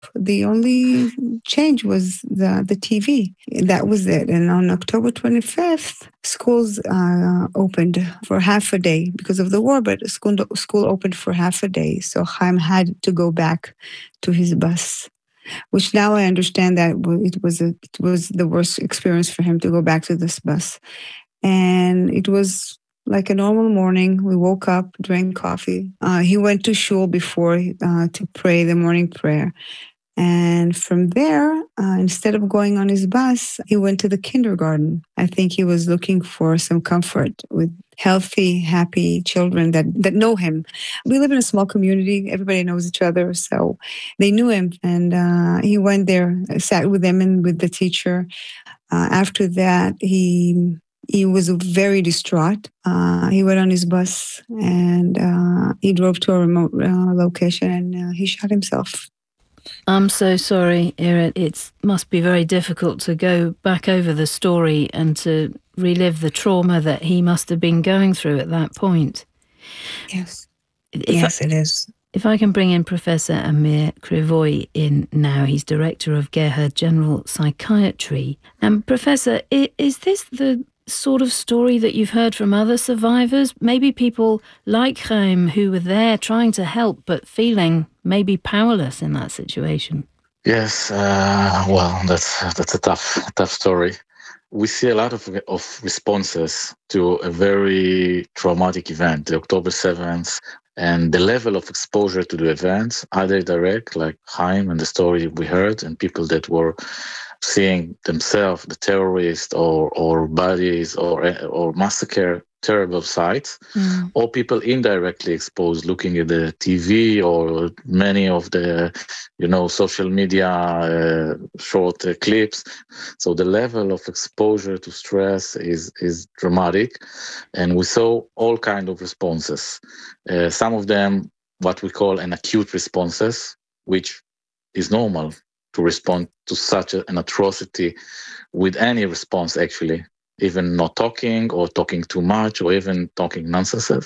The only change was the TV. That was it. And on October 25th, schools opened for half a day because of the war, but school opened for half a day. So Chaim had to go back to his bus, which now I understand that it was the worst experience for him to go back to this bus. And it was like a normal morning. We woke up, drank coffee. He went to shul before to pray the morning prayer. And from there, instead of going on his bus, he went to the kindergarten. I think he was looking for some comfort with healthy, happy children that know him. We live in a small community. Everybody knows each other. So they knew him. And he went there, sat with them and with the teacher. After that, he was very distraught. He went on his bus and he drove to a remote location and he shot himself. I'm so sorry, Irit. It must be very difficult to go back over the story and to relive the trauma that he must have been going through at that point. Yes. Yes, it is. If I can bring in Professor Amir Krivoy in now, he's Director of Gerhard General Psychiatry. And Professor, is this the sort of story that you've heard from other survivors? Maybe people like Chaim who were there trying to help but feeling maybe powerless in that situation? Yes, well, that's a tough story. We see a lot of responses to a very traumatic event, the October 7th, and the level of exposure to the events, either direct, like Chaim and the story we heard, and people that were seeing themselves, the terrorists or bodies or massacre, terrible sights, or people indirectly exposed, looking at the TV or many of the, social media short clips. So the level of exposure to stress is dramatic, and we saw all kind of responses. Some of them, what we call an acute responses, which is normal to respond to such an atrocity with any response, actually, even not talking or talking too much or even talking nonsense.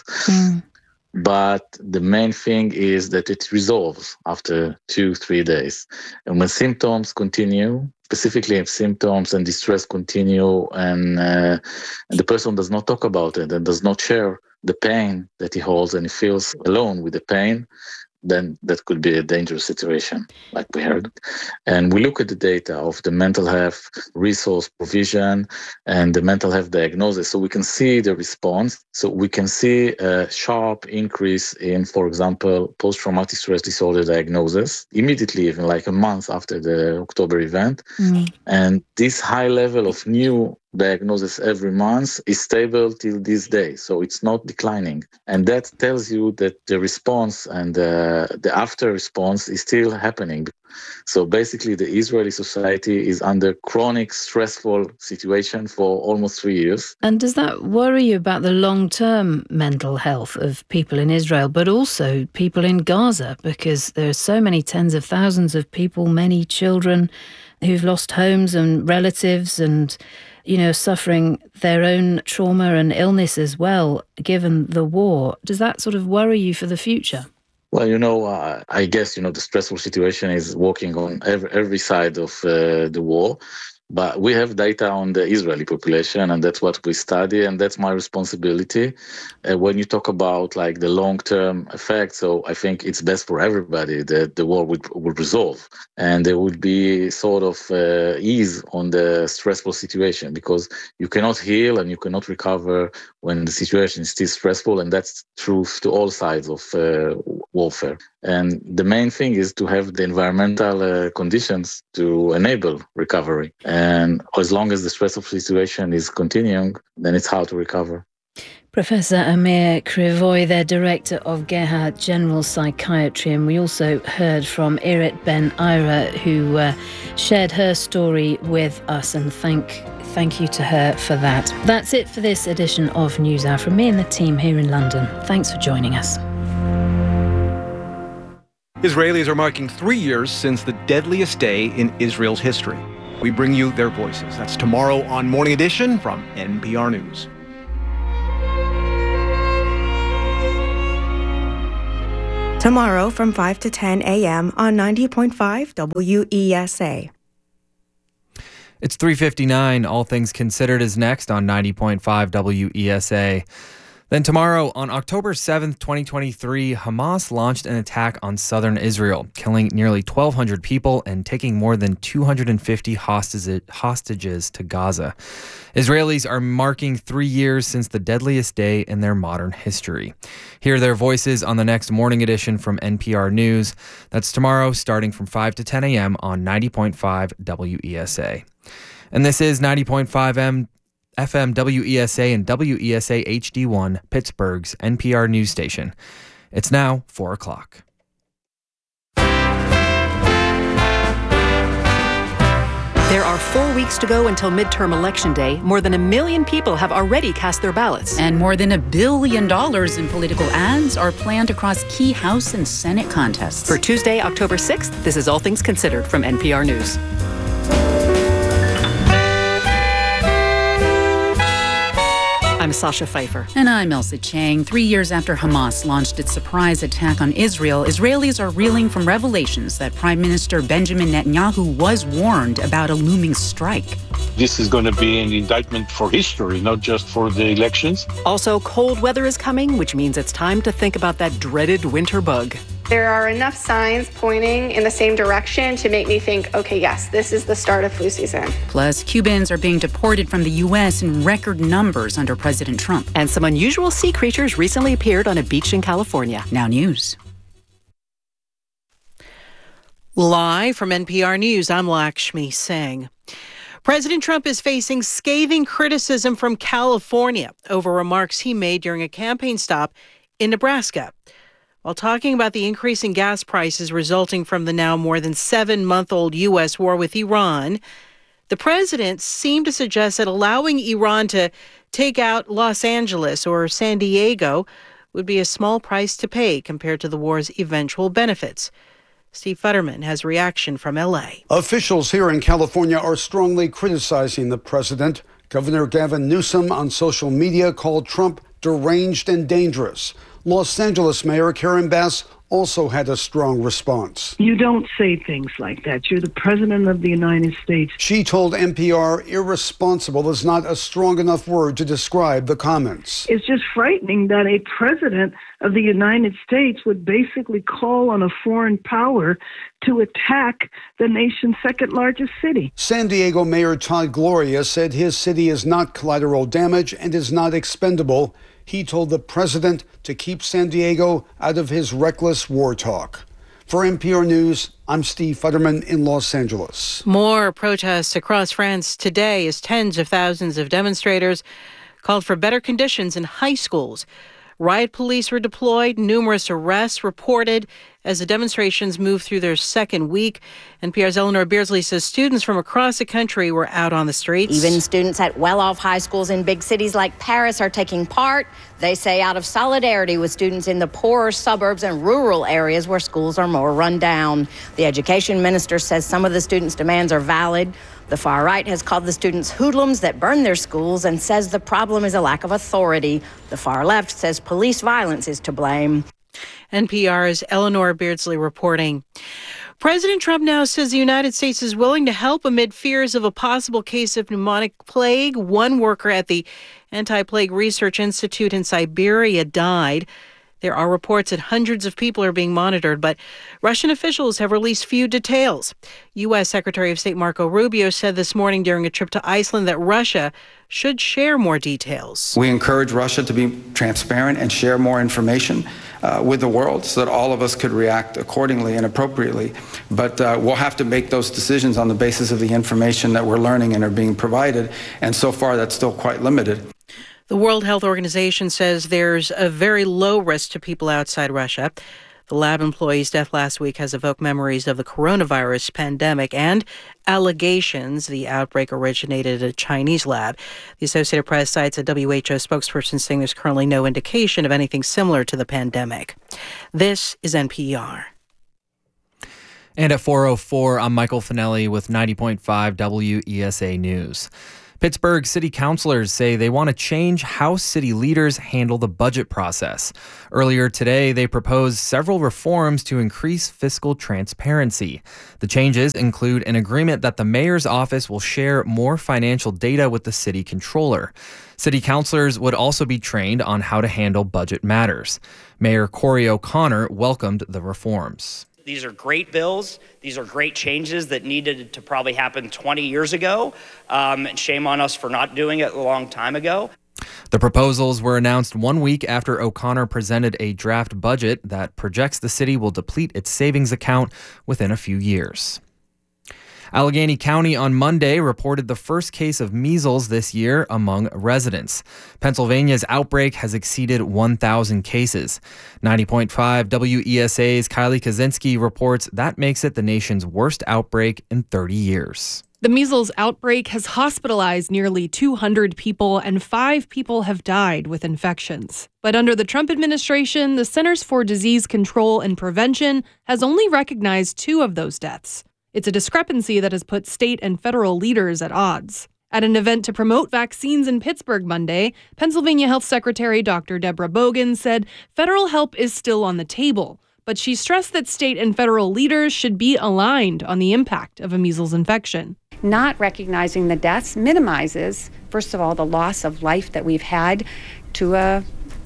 But the main thing is that it resolves after 2-3 days. And when symptoms continue, specifically if symptoms and distress continue, and the person does not talk about it and does not share the pain that he holds and he feels alone with the pain, then that could be a dangerous situation, like we heard. And we look at the data of the mental health resource provision and the mental health diagnosis, so we can see the response. So we can see a sharp increase in, for example, post-traumatic stress disorder diagnosis, immediately, even like a month after the October event. And this high level of new diagnosis every month is stable till this day, so it's not declining, and that tells you that the response and the after response is still happening. So basically the Israeli society is under chronic stressful situation for almost 3 years. And does that worry you about the long-term mental health of people in Israel, but also people in Gaza, because there are so many tens of thousands of people, many children who've lost homes and relatives and suffering their own trauma and illness as well, given the war? Does that sort of worry you for the future? Well, I guess, the stressful situation is working on every side of the war. But we have data on the Israeli population, and that's what we study, and that's my responsibility. When you talk about like the long-term effects, so I think it's best for everybody that the war would resolve, and there would be sort of ease on the stressful situation, because you cannot heal and you cannot recover when the situation is still stressful, and that's true to all sides of warfare. And the main thing is to have the environmental conditions to enable recovery. And as long as the stressful situation is continuing, then it's hard to recover. Professor Amir Krivoy, the Director of Gerhard General Psychiatry, and we also heard from Irit Ben-Ira, who shared her story with us, and thank you to her for that. That's it for this edition of NewsHour from me and the team here in London. Thanks for joining us. Israelis are marking 3 years since the deadliest day in Israel's history. We bring you their voices. That's tomorrow on Morning Edition from NPR News. Tomorrow from 5 to 10 a.m. on 90.5 WESA. It's 3:59. All Things Considered is next on 90.5 WESA. Then tomorrow, on October 7th, 2023, Hamas launched an attack on southern Israel, killing nearly 1,200 people and taking more than 250 hostages to Gaza. Israelis are marking 3 years since the deadliest day in their modern history. Hear their voices on the next Morning Edition from NPR News. That's tomorrow, starting from 5 to 10 a.m. on 90.5 WESA. And this is 90.5 FM WESA and WESA HD1, Pittsburgh's NPR news station. It's now 4 o'clock. There are 4 weeks to go until midterm election day. More than 1 million people have already cast their ballots. And more than $1 billion in political ads are planned across key House and Senate contests. For Tuesday, October 6th, this is All Things Considered from NPR News. I'm Sasha Pfeiffer. And I'm Elsa Chang. 3 years after Hamas launched its surprise attack on Israel, Israelis are reeling from revelations that Prime Minister Benjamin Netanyahu was warned about a looming strike. This is going to be an indictment for history, not just for the elections. Also, cold weather is coming, which means it's time to think about that dreaded winter bug. There are enough signs pointing in the same direction to make me think, okay, yes, this is the start of flu season. Plus, Cubans are being deported from the U.S. in record numbers under President Trump. And some unusual sea creatures recently appeared on a beach in California. Now news. Live from NPR News, I'm Lakshmi Singh. President Trump is facing scathing criticism from California over remarks he made during a campaign stop in Nebraska. While talking about the increase in gas prices resulting from the now more than 7-month-old U.S. war with Iran, the president seemed to suggest that allowing Iran to take out Los Angeles or San Diego would be a small price to pay compared to the war's eventual benefits. Steve Futterman has a reaction from L.A. Officials here in California are strongly criticizing the president. Governor Gavin Newsom on social media called Trump deranged and dangerous. Los Angeles Mayor Karen Bass also had a strong response. You don't say things like that. You're the president of the United States. She told NPR irresponsible is not a strong enough word to describe the comments. It's just frightening that a president of the United States would basically call on a foreign power to attack the nation's second largest city. San Diego Mayor Todd Gloria said his city is not collateral damage and is not expendable. He told the president to keep San Diego out of his reckless war talk. For NPR News, I'm Steve Futterman in Los Angeles. More protests across France today as tens of thousands of demonstrators called for better conditions in high schools. Riot police were deployed, numerous arrests reported as the demonstrations move through their second week. NPR's Eleanor Beardsley says students from across the country were out on the streets. Even students at well-off high schools in big cities like Paris are taking part. They say out of solidarity with students in the poorer suburbs and rural areas where schools are more run down. The education minister says some of the students' demands are valid. The far right has called the students hoodlums that burn their schools and says the problem is a lack of authority. The far left says police violence is to blame. NPR's Eleanor Beardsley reporting. President Trump now says the United States is willing to help amid fears of a possible case of pneumonic plague. One worker at the Anti-Plague Research Institute in Siberia died. There are reports that hundreds of people are being monitored, but Russian officials have released few details. U.S. Secretary of State Marco Rubio said this morning during a trip to Iceland that Russia should share more details. We encourage Russia to be transparent and share more information with the world so that all of us could react accordingly and appropriately. But we'll have to make those decisions on the basis of the information that we're learning and are being provided. And so far, that's still quite limited. The World Health Organization says there's a very low risk to people outside Russia. The lab employee's death last week has evoked memories of the coronavirus pandemic and allegations the outbreak originated at a Chinese lab. The Associated Press cites a WHO spokesperson saying there's currently no indication of anything similar to the pandemic. This is NPR. And at 4:04, I'm Michael Finelli with 90.5 WESA News. Pittsburgh city councilors say they want to change how city leaders handle the budget process. Earlier today, they proposed several reforms to increase fiscal transparency. The changes include an agreement that the mayor's office will share more financial data with the city controller. City councilors would also be trained on how to handle budget matters. Mayor Corey O'Connor welcomed the reforms. These are great bills. These are great changes that needed to probably happen 20 years ago. And shame on us for not doing it a long time ago. The proposals were announced 1 week after O'Connor presented a draft budget that projects the city will deplete its savings account within a few years. Allegheny County on Monday reported the first case of measles this year among residents. Pennsylvania's outbreak has exceeded 1,000 cases. 90.5 WESA's Kylie Kaczynski reports that makes it the nation's worst outbreak in 30 years. The measles outbreak has hospitalized nearly 200 people, and 5 people have died with infections. But under the Trump administration, the Centers for Disease Control and Prevention has only recognized 2 of those deaths. It's a discrepancy that has put state and federal leaders at odds. At an event to promote vaccines in Pittsburgh Monday, Pennsylvania Health Secretary Dr. Deborah Bogan said federal help is still on the table, but she stressed that state and federal leaders should be aligned on the impact of a measles infection. Not recognizing the deaths minimizes, first of all, the loss of life that we've had to a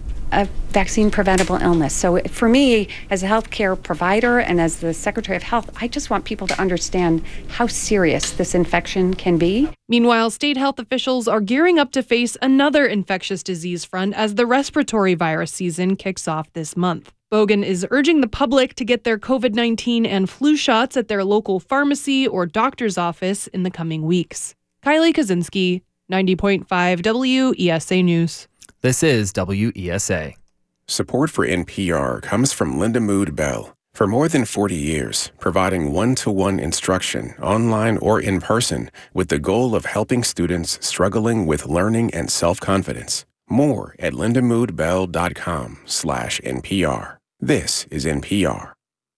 vaccine-preventable illness. So for me, as a healthcare provider and as the Secretary of Health, I just want people to understand how serious this infection can be. Meanwhile, state health officials are gearing up to face another infectious disease front as the respiratory virus season kicks off this month. Bogan is urging the public to get their COVID-19 and flu shots at their local pharmacy or doctor's office in the coming weeks. Kylie Kaczynski, 90.5 WESA News. This is WESA. Support for NPR comes from Linda Mood Bell. For more than 40 years, providing one-to-one instruction, online or in person, with the goal of helping students struggling with learning and self-confidence. More at lindamoodbell.com/NPR. This is NPR.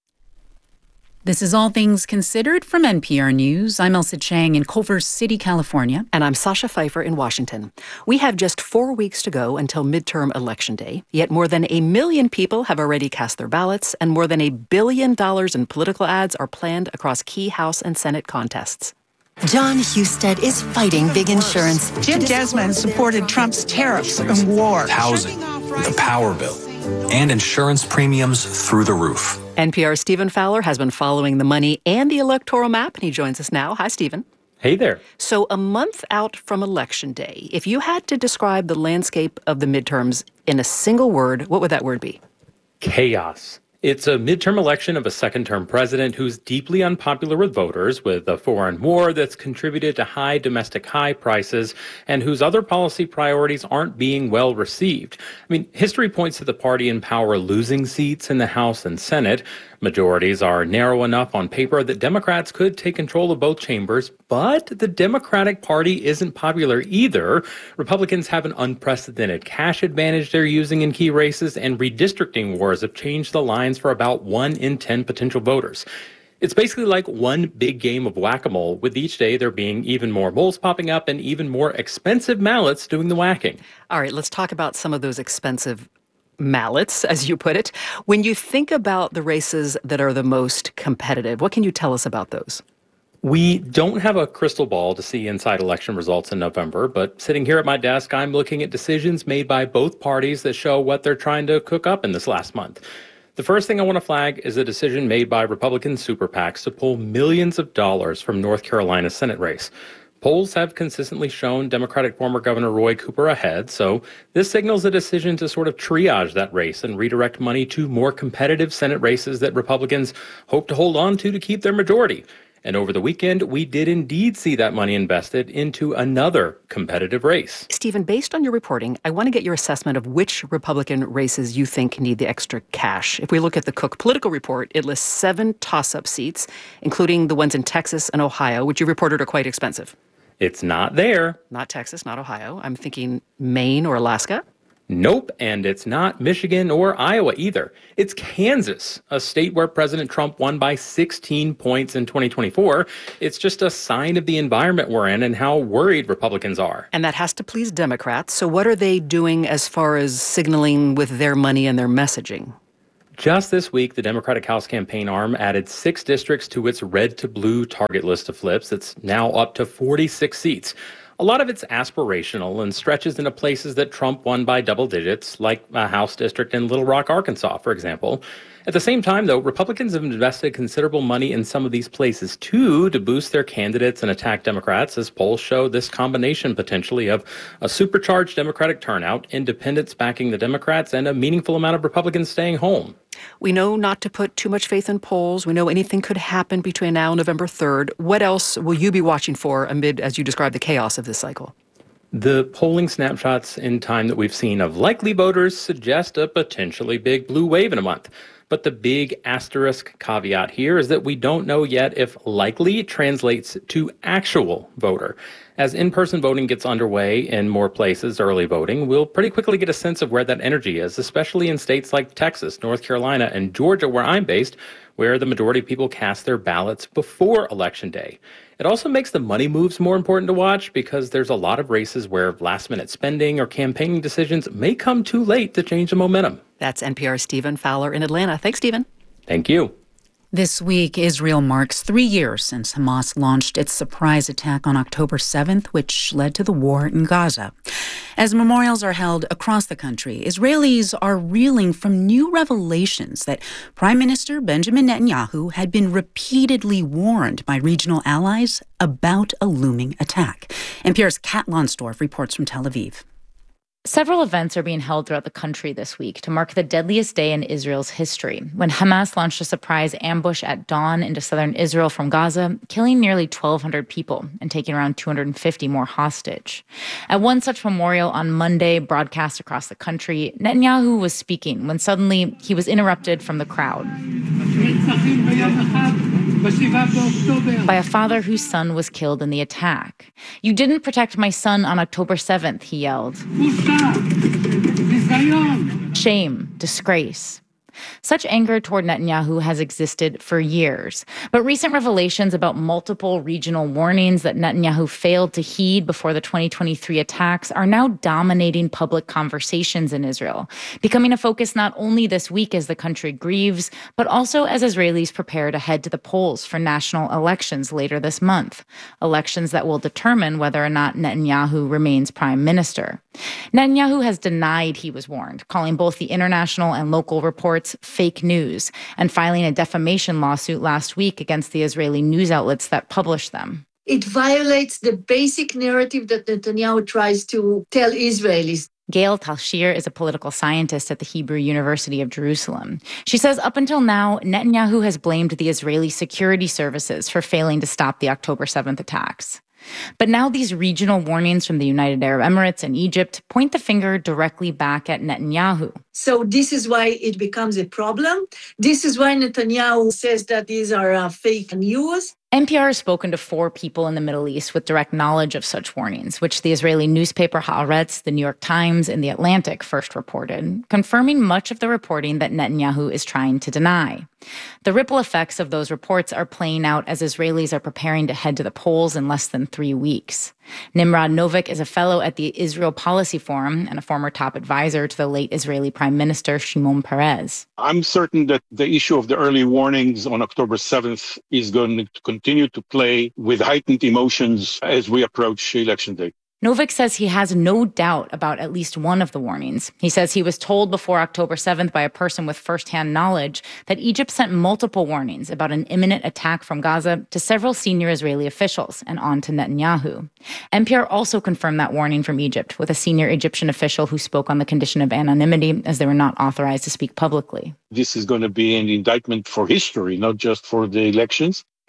This is All Things Considered from NPR News. I'm Elsa Chang in Culver City, California. And I'm Sasha Pfeiffer in Washington. We have just 4 weeks to go until midterm election day, yet more than 1 million people have already cast their ballots, and more than $1 billion in political ads are planned across key House and Senate contests. John Husted is fighting big insurance. Jim Desmond supported Trump's tariffs and war. Housing, the power bill, and insurance premiums through the roof. NPR's Stephen Fowler has been following the money and the electoral map, and he joins us now. Hi, Stephen. Hey there. So a month out from Election Day, if you had to describe the landscape of the midterms in a single word, what would that word be? Chaos. It's a midterm election of a second-term president who's deeply unpopular with voters, with a foreign war that's contributed to high domestic high prices, and whose other policy priorities aren't being well received. I mean, history points to the party in power losing seats in the House and Senate. Majorities are narrow enough on paper that Democrats could take control of both chambers, but the Democratic Party isn't popular either. Republicans have an unprecedented cash advantage they're using in key races, and redistricting wars have changed the lines for about 1 in 10 potential voters. It's basically like one big game of whack-a-mole, with each day there being even more moles popping up and even more expensive mallots doing the whacking. All right, let's talk about some of those expensive mallots, as you put it. When you think about the races that are the most competitive, what can you tell us about those? We don't have a crystal ball to see inside election results in November, but sitting here at my desk, I'm looking at decisions made by both parties that show what they're trying to cook up in this last month. The first thing I want to flag is a decision made by Republican super PACs to pull millions of dollars from North Carolina's Senate race. Polls have consistently shown Democratic former Governor Roy Cooper ahead, so this signals a decision to sort of triage that race and redirect money to more competitive Senate races that Republicans hope to hold on to keep their majority. And over the weekend, we did indeed see that money invested into another competitive race. Stephen, based on your reporting, I want to get your assessment of which Republican races you think need the extra cash. If we look at the Cook Political Report, it lists 7 toss-up seats, including the ones in Texas and Ohio, which you reported are quite expensive. It's not there. Not Texas, not Ohio. I'm thinking Maine or Alaska. Nope, and it's not Michigan or Iowa either. It's Kansas, a state where President Trump won by 16 points in 2024. It's just a sign of the environment we're in and how worried Republicans are. And that has to please Democrats. So what are they doing as far as signaling with their money and their messaging? Just this week, the Democratic House campaign arm added 6 districts to its red to blue target list of flips. It's now up to 46 seats. A lot of it's aspirational and stretches into places that Trump won by double digits, like a House district in Little Rock, Arkansas, for example. At the same time, though, Republicans have invested considerable money in some of these places, too, to boost their candidates and attack Democrats, as polls show this combination potentially of a supercharged Democratic turnout, independents backing the Democrats, and a meaningful amount of Republicans staying home. We know not to put too much faith in polls. We know anything could happen between now and November 3rd. What else will you be watching for amid, as you described, the chaos of this cycle? The polling snapshots in time that we've seen of likely voters suggest a potentially big blue wave in a month. But the big asterisk caveat here is that we don't know yet if likely translates to actual voter. As in-person voting gets underway in more places, early voting, we'll pretty quickly get a sense of where that energy is, especially in states like Texas, North Carolina, and Georgia, where I'm based, where the majority of people cast their ballots before Election Day. It also makes the money moves more important to watch because there's a lot of races where last-minute spending or campaigning decisions may come too late to change the momentum. That's NPR's Stephen Fowler in Atlanta. Thanks, Stephen. Thank you. This week, Israel marks 3 years since Hamas launched its surprise attack on October 7th, which led to the war in Gaza. As memorials are held across the country, Israelis are reeling from new revelations that Prime Minister Benjamin Netanyahu had been repeatedly warned by regional allies about a looming attack. NPR's Kat Lonsdorf reports from Tel Aviv. Several events are being held throughout the country this week to mark the deadliest day in Israel's history, when Hamas launched a surprise ambush at dawn into southern Israel from Gaza, killing nearly 1,200 people and taking around 250 more hostage. At one such memorial on Monday, broadcast across the country, Netanyahu was speaking when suddenly he was interrupted from the crowd by a father whose son was killed in the attack. "You didn't protect my son on October 7th, he yelled. Shame, disgrace. Such anger toward Netanyahu has existed for years, but recent revelations about multiple regional warnings that Netanyahu failed to heed before the 2023 attacks are now dominating public conversations in Israel, becoming a focus not only this week as the country grieves, but also as Israelis prepare to head to the polls for national elections later this month, elections that will determine whether or not Netanyahu remains prime minister. Netanyahu has denied he was warned, calling both the international and local reports fake news, and filing a defamation lawsuit last week against the Israeli news outlets that published them. It violates the basic narrative that Netanyahu tries to tell Israelis. Gail Talshir is a political scientist at the Hebrew University of Jerusalem. She says up until now, Netanyahu has blamed the Israeli security services for failing to stop the October 7th attacks. But now these regional warnings from the United Arab Emirates and Egypt point the finger directly back at Netanyahu. So this is why it becomes a problem. This is why Netanyahu says that these are fake news. NPR has spoken to 4 people in the Middle East with direct knowledge of such warnings, which the Israeli newspaper Haaretz, the New York Times, and The Atlantic first reported, confirming much of the reporting that Netanyahu is trying to deny. The ripple effects of those reports are playing out as Israelis are preparing to head to the polls in less than 3 weeks. Nimrod Novik is a fellow at the Israel Policy Forum and a former top advisor to the late Israeli Prime Minister Shimon Peres. I'm certain that the issue of the early warnings on October 7th is going to continue to play with heightened emotions as we approach Election Day. Novik says he has no doubt about at least one of the warnings. He says he was told before October 7th by a person with firsthand knowledge that Egypt sent multiple warnings about an imminent attack from Gaza to several senior Israeli officials and on to Netanyahu. NPR also confirmed that warning from Egypt with a senior Egyptian official who spoke on the condition of anonymity as they were not authorized to speak publicly. This is going to be an indictment for history, not just for the elections.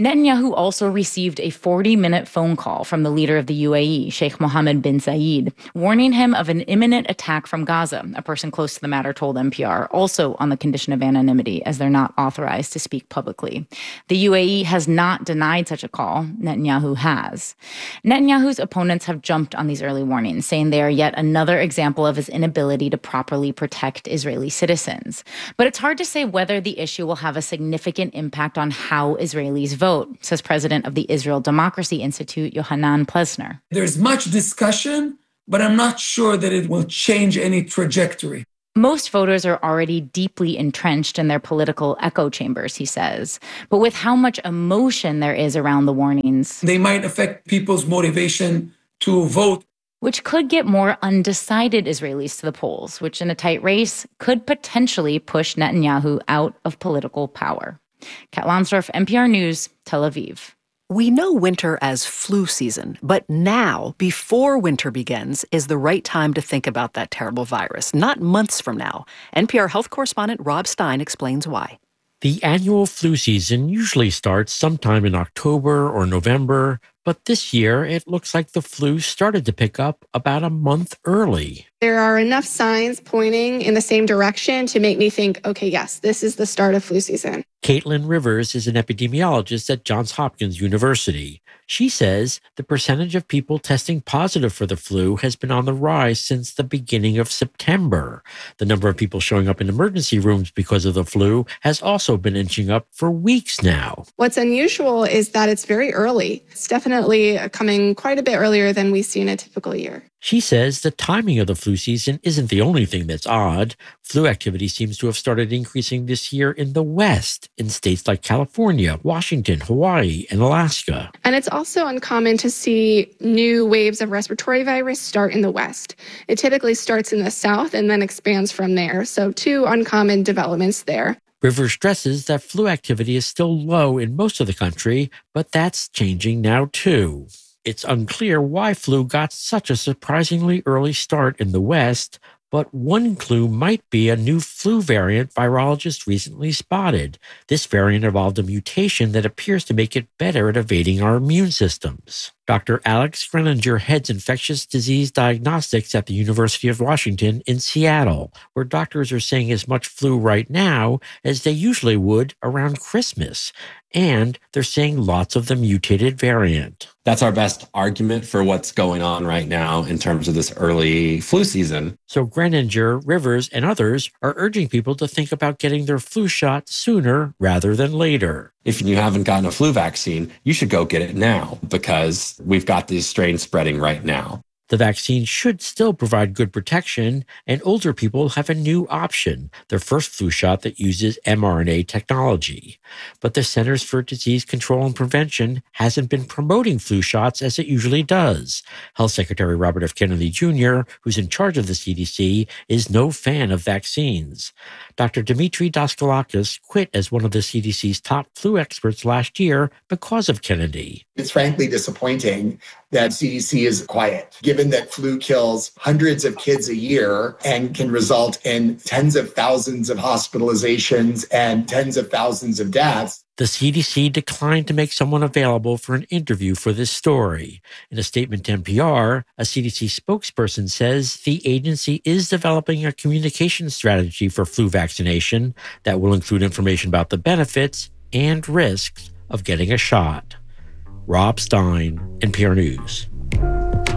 Netanyahu also received a 40-minute phone call from the leader of the UAE, Sheikh Mohammed bin Zayed, warning him of an imminent attack from Gaza, a person close to the matter told NPR, also on the condition of anonymity, as they're not authorized to speak publicly. The UAE has not denied such a call. Netanyahu has. Netanyahu's opponents have jumped on these early warnings, saying they are yet another example of his inability to properly protect Israeli citizens. But it's hard to say whether the issue will have a significant impact on how Israelis vote, says president of the Israel Democracy Institute, Yohanan Plesner. There's much discussion, but I'm not sure that it will change any trajectory. Most voters are already deeply entrenched in their political echo chambers, he says. But with how much emotion there is around the warnings, they might affect people's motivation to vote, which could get more undecided Israelis to the polls, which in a tight race could potentially push Netanyahu out of political power. Kat Lonsdorf, NPR News, Tel Aviv. We know winter as flu season, but now, before winter begins, is the right time to think about that terrible virus, not months from now. NPR health correspondent Rob Stein explains why. The annual flu season usually starts sometime in October or November, but this year it looks like the flu started to pick up about a month early. There are enough signs pointing in the same direction to make me think, okay, yes, this is the start of flu season. Caitlin Rivers is an epidemiologist at Johns Hopkins University. She says the percentage of people testing positive for the flu has been on the rise since the beginning of September. The number of people showing up in emergency rooms because of the flu has also been inching up for weeks now. What's unusual is that it's very early. It's definitely coming quite a bit earlier than we see in a typical year. She says the timing of the flu season isn't the only thing that's odd. Flu activity seems to have started increasing this year in the West, in states like California, Washington, Hawaii, and Alaska. And it's also uncommon to see new waves of respiratory virus start in the West. It typically starts in the South and then expands from there. So 2 uncommon developments there. Rivers stresses that flu activity is still low in most of the country, but that's changing now too. It's unclear why flu got such a surprisingly early start in the West, but one clue might be a new flu variant virologists recently spotted. This variant involved a mutation that appears to make it better at evading our immune systems. Dr. Alex Greninger heads infectious disease diagnostics at the University of Washington in Seattle, where doctors are seeing as much flu right now as they usually would around Christmas. And they're seeing lots of the mutated variant. That's our best argument for what's going on right now in terms of this early flu season. So Greninger, Rivers, and others are urging people to think about getting their flu shot sooner rather than later. If you haven't gotten a flu vaccine, you should go get it now because we've got these strains spreading right now. The vaccine should still provide good protection, and older people have a new option, their first flu shot that uses mRNA technology. But the Centers for Disease Control and Prevention hasn't been promoting flu shots as it usually does. Health Secretary Robert F. Kennedy Jr., who's in charge of the CDC, is no fan of vaccines. Dr. Dimitri Daskalakis quit as one of the CDC's top flu experts last year because of Kennedy. It's frankly disappointing that CDC is quiet, given that flu kills hundreds of kids a year and can result in tens of thousands of hospitalizations and tens of thousands of deaths. The CDC declined to make someone available for an interview for this story. In a statement to NPR, a CDC spokesperson says the agency is developing a communication strategy for flu vaccination that will include information about the benefits and risks of getting a shot. Rob Stein, NPR News.